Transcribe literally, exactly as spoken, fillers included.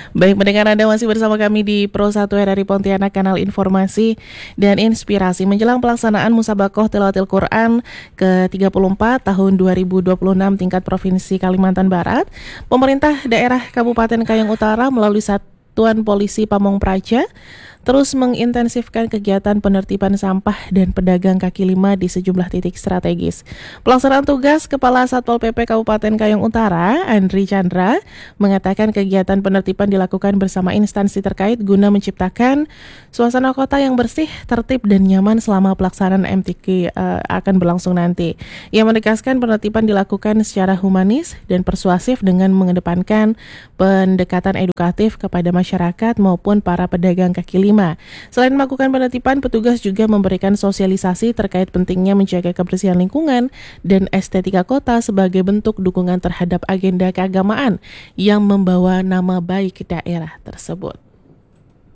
Baik, mendengar Anda masih bersama kami di Pro satu R R I Pontianak, kanal informasi dan inspirasi menjelang pelaksanaan Musabakoh Tilawatil Quran ke tiga puluh empat tahun dua ribu dua puluh enam tingkat Provinsi Kalimantan Barat. Pemerintah daerah Kabupaten Kayong Utara melalui Satuan Polisi Pamong Praja terus mengintensifkan kegiatan penertiban sampah dan pedagang kaki lima di sejumlah titik strategis. Pelaksanaan tugas Kepala Satpol P P Kabupaten Kayong Utara, Andri Chandra, mengatakan kegiatan penertiban dilakukan bersama instansi terkait guna menciptakan suasana kota yang bersih, tertib, dan nyaman selama pelaksanaan M T Q uh, akan berlangsung nanti. Ia menegaskan penertiban dilakukan secara humanis dan persuasif dengan mengedepankan pendekatan edukatif kepada masyarakat maupun para pedagang kaki lima. Selain melakukan penertiban, petugas juga memberikan sosialisasi terkait pentingnya menjaga kebersihan lingkungan dan estetika kota sebagai bentuk dukungan terhadap agenda keagamaan yang membawa nama baik daerah tersebut.